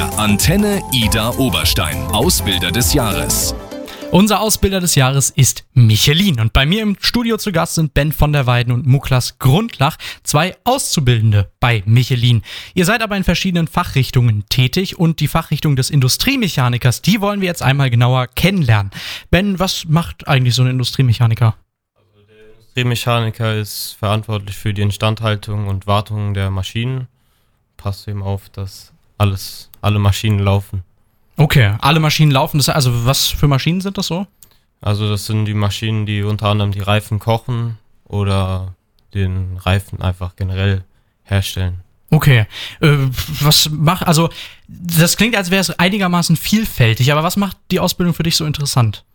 Der Antenne Ida Oberstein, Ausbilder des Jahres. Unser Ausbilder des Jahres ist Michelin. Und bei mir im Studio zu Gast sind Ben von der Weiden und Muklas Grundlach, zwei Auszubildende bei Michelin. Ihr seid aber in verschiedenen Fachrichtungen tätig und die Fachrichtung des Industriemechanikers, die wollen wir jetzt einmal genauer kennenlernen. Ben, was macht eigentlich so ein Industriemechaniker? Also der Industriemechaniker ist verantwortlich für die Instandhaltung und Wartung der Maschinen. Passt eben auf, dass alle Maschinen laufen. Okay, alle Maschinen laufen. Also was für Maschinen sind das so? Also das sind die Maschinen, die unter anderem die Reifen kochen oder den Reifen einfach generell herstellen. Okay, also das klingt, als wäre es einigermaßen vielfältig, aber was macht die Ausbildung für dich so interessant?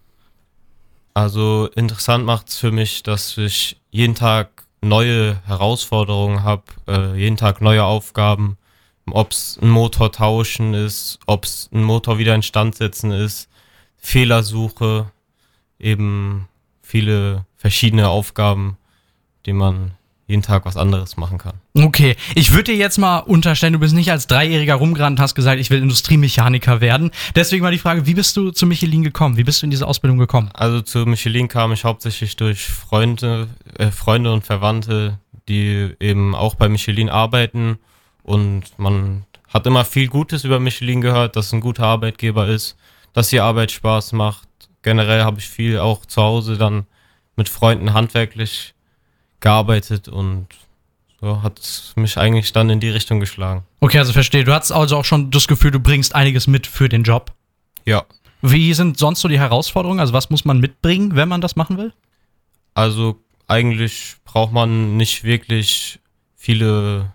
Also interessant macht es für mich, dass ich jeden Tag neue Herausforderungen habe, jeden Tag neue Aufgaben. Ob es ein Motor tauschen ist, ob es ein Motor wieder instand setzen ist, Fehlersuche, eben viele verschiedene Aufgaben, die man jeden Tag was anderes machen kann. Okay, ich würde dir jetzt mal unterstellen, du bist nicht als Dreijähriger rumgerannt und hast gesagt, ich will Industriemechaniker werden. Deswegen mal die Frage, wie bist du zu Michelin gekommen? Wie bist du in diese Ausbildung gekommen? Also zu Michelin kam ich hauptsächlich durch Freunde und Verwandte, die eben auch bei Michelin arbeiten. Und man hat immer viel Gutes über Michelin gehört, dass es ein guter Arbeitgeber ist, dass die Arbeit Spaß macht. Generell habe ich viel auch zu Hause dann mit Freunden handwerklich gearbeitet und so hat es mich eigentlich dann in die Richtung geschlagen. Okay, also verstehe. Du hattest also auch schon das Gefühl, du bringst einiges mit für den Job. Ja. Wie sind sonst so die Herausforderungen? Also was muss man mitbringen, wenn man das machen will? Also eigentlich braucht man nicht wirklich viele...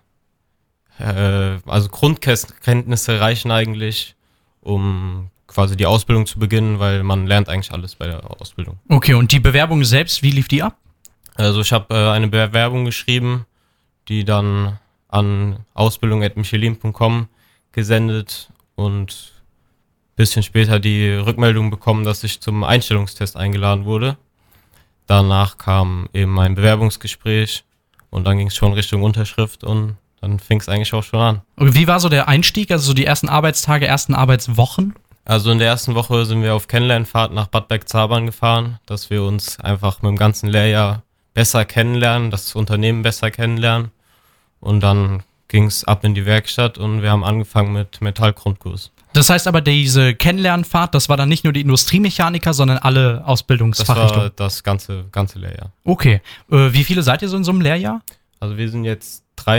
Also Grundkenntnisse reichen eigentlich, um quasi die Ausbildung zu beginnen, weil man lernt eigentlich alles bei der Ausbildung. Okay, und die Bewerbung selbst, wie lief die ab? Also ich habe eine Bewerbung geschrieben, die dann an ausbildung@michelin.com gesendet und ein bisschen später die Rückmeldung bekommen, dass ich zum Einstellungstest eingeladen wurde. Danach kam eben mein Bewerbungsgespräch und dann ging es schon Richtung Unterschrift und dann fing es eigentlich auch schon an. Und wie war so der Einstieg, also so die ersten Arbeitstage, ersten Arbeitswochen? Also in der ersten Woche sind wir auf Kennenlernfahrt nach Bad Bergzabern gefahren, dass wir uns einfach mit dem ganzen Lehrjahr besser kennenlernen, das Unternehmen besser kennenlernen. Und dann ging es ab in die Werkstatt und wir haben angefangen mit Metallgrundkurs. Das heißt aber, diese Kennenlernfahrt, das war dann nicht nur die Industriemechaniker, sondern alle Ausbildungsfachrichtungen? Das war das ganze Lehrjahr. Okay. Wie viele seid ihr so in so einem Lehrjahr? Also wir sind jetzt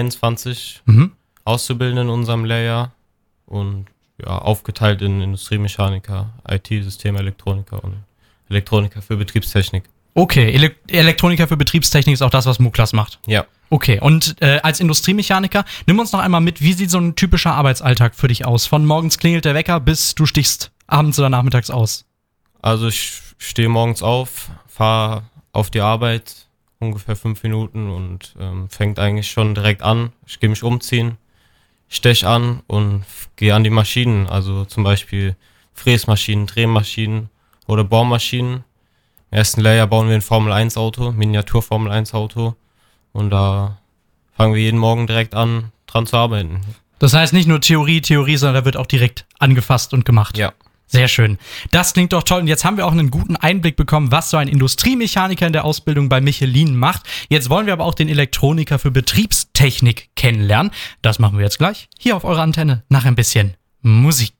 23 Auszubildende in unserem Lehrjahr und ja, aufgeteilt in Industriemechaniker, IT-Systemelektroniker und Elektroniker für Betriebstechnik. Okay, Elektroniker für Betriebstechnik ist auch das, was Muklas macht? Ja. Okay, und als Industriemechaniker, nimm uns noch einmal mit, wie sieht so ein typischer Arbeitsalltag für dich aus? Von morgens klingelt der Wecker bis du stichst abends oder nachmittags aus? Also ich stehe morgens auf, fahre auf die Arbeit, ungefähr 5 Minuten und fängt eigentlich schon direkt an. Ich gehe mich umziehen, stech an und gehe an die Maschinen, also zum Beispiel Fräsmaschinen, Drehmaschinen oder Bohrmaschinen. Im ersten Lehrjahr bauen wir ein Formel-1-Auto, Miniatur-Formel-1-Auto und da fangen wir jeden Morgen direkt an, dran zu arbeiten. Das heißt nicht nur Theorie, sondern da wird auch direkt angefasst und gemacht. Ja. Sehr schön. Das klingt doch toll. Und jetzt haben wir auch einen guten Einblick bekommen, was so ein Industriemechaniker in der Ausbildung bei Michelin macht. Jetzt wollen wir aber auch den Elektroniker für Betriebstechnik kennenlernen. Das machen wir jetzt gleich hier auf eurer Antenne nach ein bisschen Musik.